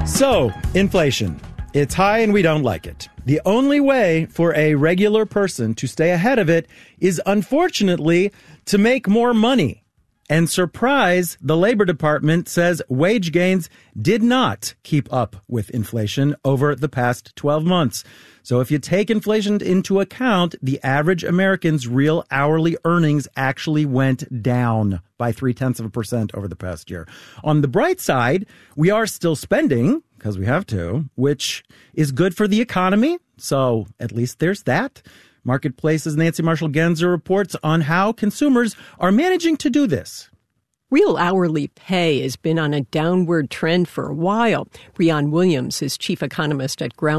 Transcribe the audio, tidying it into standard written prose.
So, inflation. It's high and we don't like it. The only way for a regular person to stay ahead of it is, unfortunately, to make more money. And surprise, the Labor Department says wage gains did not keep up with inflation over the past 12 months. So if you take inflation into account, the average American's real hourly earnings actually went down by 0.3% over the past year. On the bright side, we are still spending, because we have to, which is good for the economy. So at least there's that. Marketplace's Nancy Marshall-Genzer reports on how consumers are managing to do this. Real hourly pay has been on a downward trend for a while. Breon Williams is chief economist at Ground